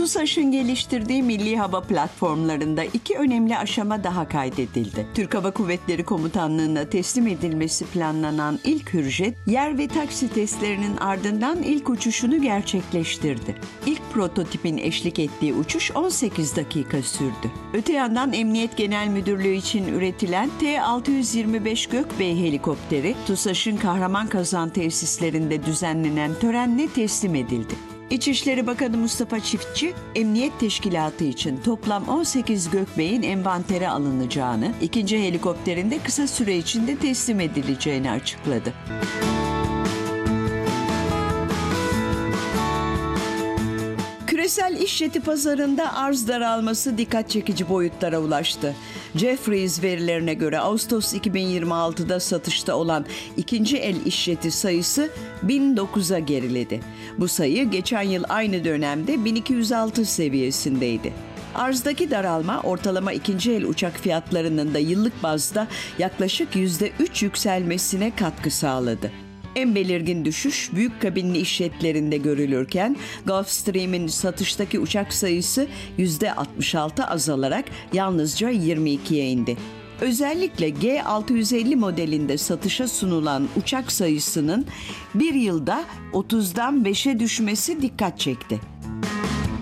TUSAŞ'ın geliştirdiği milli hava platformlarında iki önemli aşama daha kaydedildi. Türk Hava Kuvvetleri Komutanlığı'na teslim edilmesi planlanan ilk Hürjet, yer ve taksi testlerinin ardından ilk uçuşunu gerçekleştirdi. İlk prototipin eşlik ettiği uçuş 18 dakika sürdü. Öte yandan Emniyet Genel Müdürlüğü için üretilen T-625 Gökbey helikopteri, TUSAŞ'ın Kahramanmaraş tesislerinde düzenlenen törenle teslim edildi. İçişleri Bakanı Mustafa Çiftçi, Emniyet Teşkilatı için toplam 18 Gökbey'in envantere alınacağını, ikinci helikopterin de kısa süre içinde teslim edileceğini açıkladı. Küresel iş jeti pazarında arz daralması dikkat çekici boyutlara ulaştı. Jefferies verilerine göre Ağustos 2026'da satışta olan ikinci el iş jeti sayısı 1009'a geriledi. Bu sayı geçen yıl aynı dönemde 1206 seviyesindeydi. Arzdaki daralma ortalama ikinci el uçak fiyatlarının da yıllık bazda yaklaşık %3 yükselmesine katkı sağladı. En belirgin düşüş büyük kabinli iş jetlerinde görülürken Gulfstream'in satıştaki uçak sayısı %66 azalarak yalnızca 22'ye indi. Özellikle G650 modelinde satışa sunulan uçak sayısının bir yılda 30'dan 5'e düşmesi dikkat çekti.